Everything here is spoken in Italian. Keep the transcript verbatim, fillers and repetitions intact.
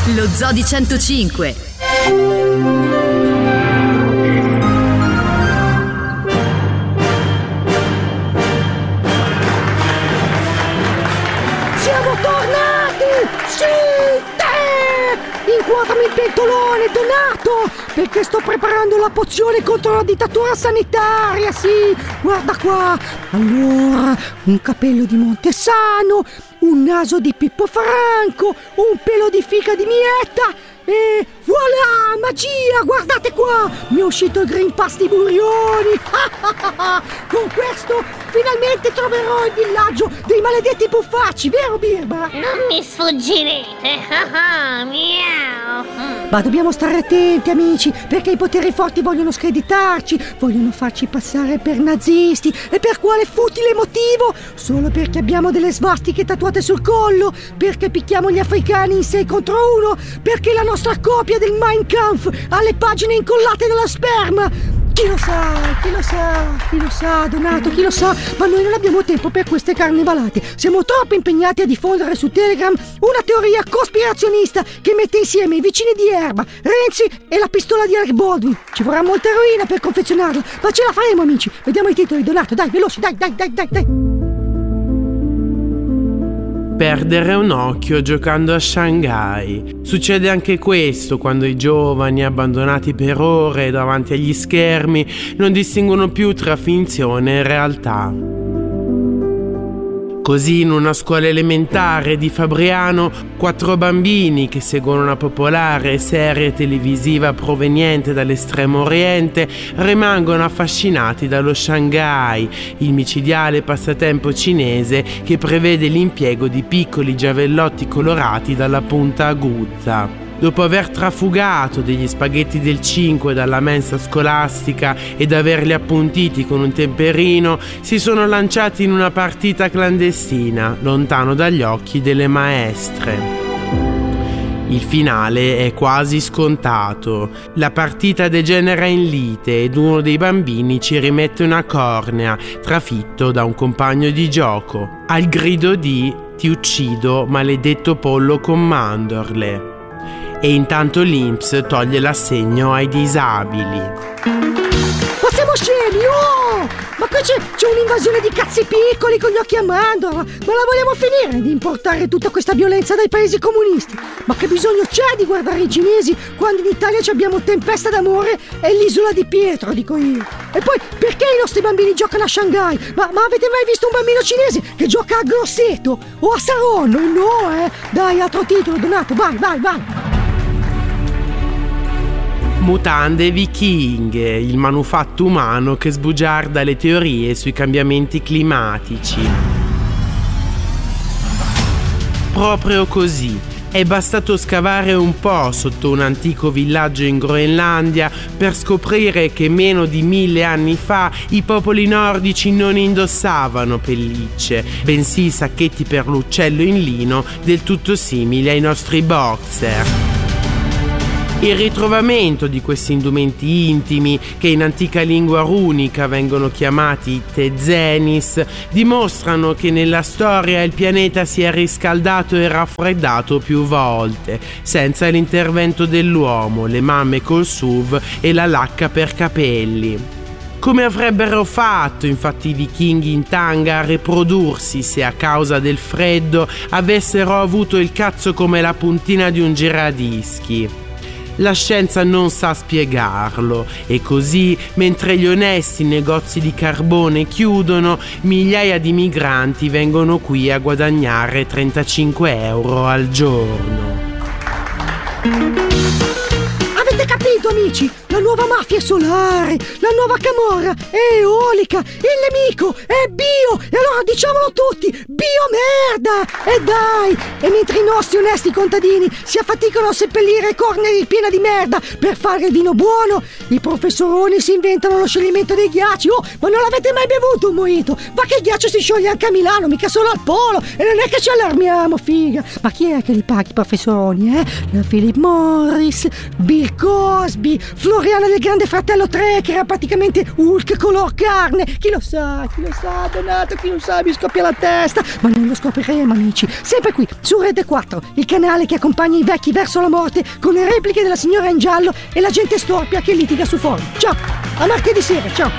Lo Zoo di centocinque. Siamo tornati! Sì! Te! Inquadrami il pentolone, Donato! Perché sto preparando la pozione contro la dittatura sanitaria, sì! Guarda qua! Allora, un capello di Montesano, un naso di Pippo Franco, un pelo di fica di Mietta e voilà, magia, guardate qua, mi è uscito il Green Pass di Burioni. Con questo finalmente troverò il villaggio dei maledetti puffacci, vero Birba? Non mi sfuggirete. Miau. Ma dobbiamo stare attenti, amici, perché i poteri forti vogliono screditarci, vogliono farci passare per nazisti. E per quale futile motivo? Solo perché abbiamo delle svastiche tatuate sul collo, perché picchiamo gli africani in sei contro uno, perché la nostra copia del Mein Kampf ha le pagine incollate dalla sperma. Chi lo sa, chi lo sa, chi lo sa, Donato, chi lo sa, ma noi non abbiamo tempo per queste carnevalate. Siamo troppo impegnati a diffondere su Telegram una teoria cospirazionista che mette insieme i vicini di Erba, Renzi e la pistola di Alec Baldwin. Ci vorrà molta eroina per confezionarla, ma ce la faremo, amici. Vediamo i titoli, Donato, dai, veloci, dai, dai, dai, dai, dai. Perdere un occhio giocando a Shanghai. Succede anche questo quando i giovani, abbandonati per ore davanti agli schermi, non distinguono più tra finzione e realtà. Così in una scuola elementare di Fabriano, quattro bambini che seguono una popolare serie televisiva proveniente dall'estremo oriente rimangono affascinati dallo Shanghai, il micidiale passatempo cinese che prevede l'impiego di piccoli giavellotti colorati dalla punta aguzza. Dopo aver trafugato degli spaghetti del cinque dalla mensa scolastica ed averli appuntiti con un temperino, si sono lanciati in una partita clandestina, lontano dagli occhi delle maestre. Il finale è quasi scontato. La partita degenera in lite ed uno dei bambini ci rimette una cornea, trafitto da un compagno di gioco. Al grido di "Ti uccido, maledetto pollo con mandorle". E intanto l'I N P S toglie l'assegno ai disabili. Ma siamo scemi, oh! Ma qui c'è, c'è un'invasione di cazzi piccoli con gli occhi a mandorla. Ma la vogliamo finire di importare tutta questa violenza dai paesi comunisti? Ma che bisogno c'è di guardare i cinesi quando in Italia ci abbiamo Tempesta d'amore e l'isola di Pietro, dico io? E poi, perché i nostri bambini giocano a Shanghai? Ma, ma avete mai visto un bambino cinese che gioca a Grosseto? O a Saronno? No, eh! Dai, altro titolo, Donato, vai, vai, vai! Mutande vichinghe, il manufatto umano che sbugiarda le teorie sui cambiamenti climatici. Proprio così, è bastato scavare un po' sotto un antico villaggio in Groenlandia per scoprire che meno di mille anni fa i popoli nordici non indossavano pellicce, bensì sacchetti per l'uccello in lino del tutto simili ai nostri boxer. Il ritrovamento di questi indumenti intimi, che in antica lingua runica vengono chiamati tezenis, dimostrano che nella storia il pianeta si è riscaldato e raffreddato più volte, senza l'intervento dell'uomo, le mamme col S U V e la lacca per capelli. Come avrebbero fatto infatti i vichinghi in tanga a riprodursi se a causa del freddo avessero avuto il cazzo come la puntina di un giradischi? La scienza non sa spiegarlo e così, mentre gli onesti negozi di carbone chiudono, migliaia di migranti vengono qui a guadagnare trentacinque euro al giorno. Avete capito, amici? La nuova mafia solare, la nuova camorra è eolica, il nemico è bio, e allora diciamolo tutti, bio merda! E dai! E mentre i nostri onesti contadini si affaticano a seppellire corneri piena di merda per fare il vino buono, i professoroni si inventano lo scioglimento dei ghiacci. Oh, ma non l'avete mai bevuto un mojito? Ma che il ghiaccio si scioglie anche a Milano, mica solo al polo, e non è che ci allarmiamo, figa! Ma chi è che li paga i professoroni, eh? La Philip Morris, Bill Cosby, Cosby, Floriana del Grande Fratello tre, che era praticamente Hulk color carne. Chi lo sa, chi lo sa, Donato, chi lo sa, mi scoppia la testa. Ma non lo scopriremo, amici. Sempre qui, su Rete quattro, il canale che accompagna i vecchi verso la morte con le repliche della signora in giallo e la gente storpia che litiga su forum. Ciao, a martedì sera, ciao.